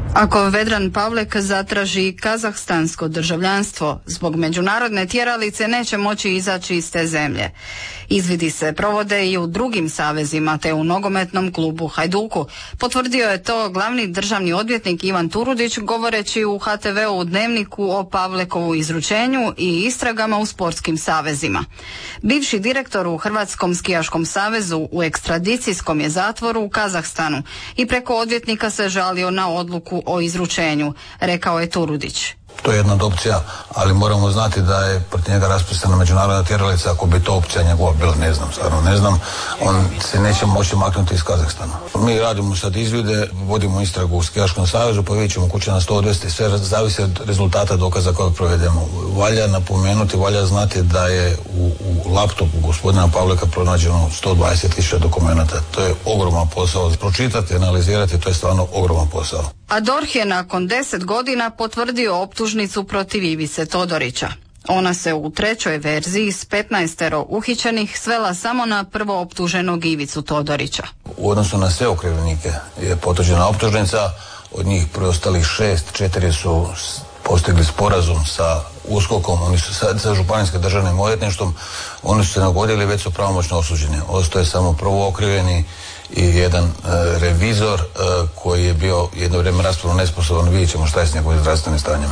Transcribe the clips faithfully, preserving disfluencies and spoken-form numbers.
Ako Vedran Pavlek zatraži kazahstansko državljanstvo, zbog međunarodne tjeralice neće moći izaći iz te zemlje. Izvidi se provode i u drugim savezima, te u nogometnom klubu Hajduku. Potvrdio je to glavni državni odvjetnik Ivan Turudić govoreći u H T V-u u Dnevniku o Pavlekovu izručenju i istragama u sportskim savezima. Bivši direktor u Hrvatskom skijaškom savezu u ekstradicijskom je zatvoru u Kazahstanu i preko odvjetnika se žalio na odluku o izručenju, rekao je Turudić. To je jedna od opcija, ali moramo znati da je protiv njega raspisana međunarodna tjeralica. Ako bi to opcija njegova bila, ne znam, stvarno ne znam, on se neće moći maknuti iz Kazahstana. Mi radimo sad izvide, vodimo istragu u Skijaškom savezu, pa vidjet ćemo kuće na sto odvesti, sve zavisi od rezultata dokaza kojeg provedemo. Valja napomenuti, valja znati da je u, u laptopu gospodina Pavleka pronađeno sto dvadeset tisuća dokumenata. To je ogroman posao. Pročitati, analizirati, to je stvarno ogroman posao. A D O R H je nakon deset godina potvrdio optužnicu protiv Ivice Todorića. Ona se u trećoj verziji s petnaestero uhićenih svela samo na prvo optuženog Ivicu Todorića. U odnosu na sve okrivljenike je potvrđena optužnica, od njih preostalih šest, četiri su postigli sporazum sa USKOK-om, oni su sa, sa županijskim državnim odvjetništvom, oni su se nagodili, već su pravomoćno osuđeni. Ostaje samo prvo okrivljeni i jedan e, revizor e, koji je bio jedno vrijeme raspravno nesposoban. Vidjet ćemo šta je s njegovim zdravstvenim stanjem.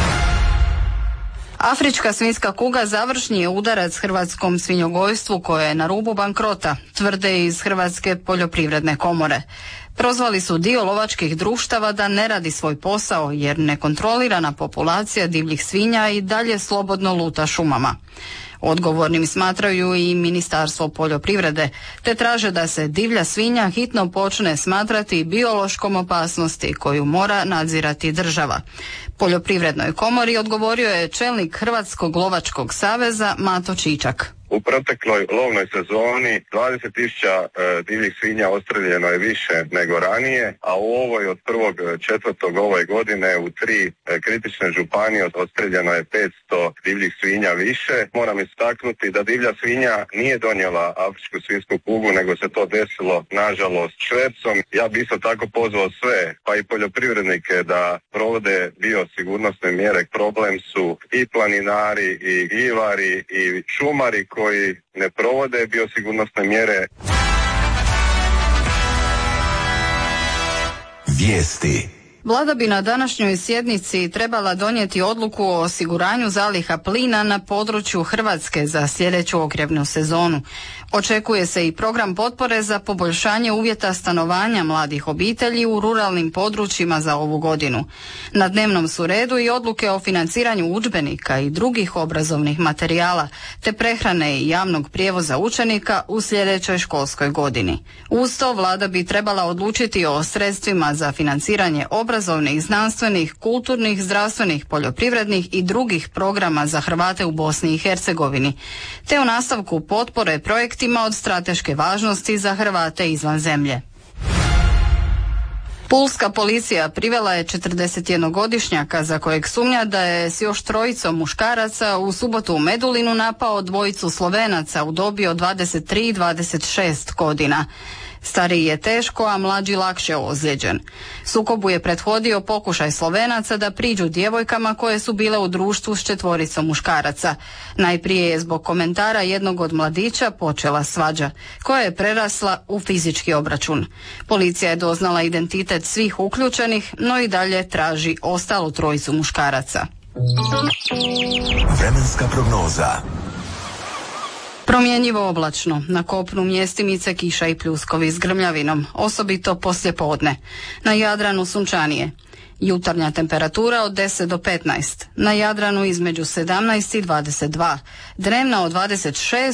Afrička svinjska kuga završni je udarac hrvatskom svinjogojstvu koje je na rubu bankrota, tvrde iz Hrvatske poljoprivredne komore. Prozvali su dio lovačkih društava da ne radi svoj posao jer nekontrolirana populacija divljih svinja i dalje slobodno luta šumama. Odgovornim smatraju i Ministarstvo poljoprivrede, te traže da se divlja svinja hitno počne smatrati biološkom opasnosti koju mora nadzirati država. Poljoprivrednoj komori odgovorio je čelnik Hrvatskog lovačkog saveza Mato Čičak. U protekloj lovnoj sezoni dvadeset tisuća e, divljih svinja ostreljeno je više nego ranije, a u ovoj od prvog četvrtog ove godine u tri e, kritične županije ostreljeno je petsto divljih svinja više. Moram istaknuti da divlja svinja nije donijela afričku svinjsku kugu, nego se to desilo nažalost švercom. Ja bih isto tako pozvao sve, pa i poljoprivrednike, da provode biosigurnosne mjere. Problem su i planinari, i gljivari, i šumari koji ne provode biosigurnosne mjere. Vijesti. Vlada bi na današnjoj sjednici trebala donijeti odluku o osiguranju zaliha plina na području Hrvatske za sljedeću ogrjevnu sezonu. Očekuje se i program potpore za poboljšanje uvjeta stanovanja mladih obitelji u ruralnim područjima za ovu godinu. Na dnevnom su redu i odluke o financiranju udžbenika i drugih obrazovnih materijala, te prehrane i javnog prijevoza učenika u sljedećoj školskoj godini. Uz to Vlada bi trebala odlučiti o sredstvima za financiranje obrazovnih, znanstvenih, kulturnih, zdravstvenih, poljoprivrednih i drugih programa za Hrvate u Bosni i Hercegovini, te o nastavku potpore projektima od strateške važnosti za Hrvate izvan zemlje. Pulska policija privela je četrdesetjednogodišnjaka za kojeg sumnja da je s još trojicom muškaraca u subotu u Medulinu napao dvojicu Slovenaca u dobi od dvadeset tri i dvadeset šest godina. Stariji je teško, a mlađi lakše ozlijeđen. Sukobu je prethodio pokušaj Slovenaca da priđu djevojkama koje su bile u društvu s četvoricom muškaraca. Najprije je zbog komentara jednog od mladića počela svađa, koja je prerasla u fizički obračun. Policija je doznala identitet svih uključenih, no i dalje traži ostalu trojicu muškaraca. Vremenska prognoza. Promjenjivo oblačno, na kopnu mjestimice kiša i pljuskovi s grmljavinom, osobito poslijepodne. Na Jadranu sunčanije. Jutarnja temperatura od deset do petnaest, na Jadranu između sedamnaest i dvadeset dva, dnevna od dvadeset šest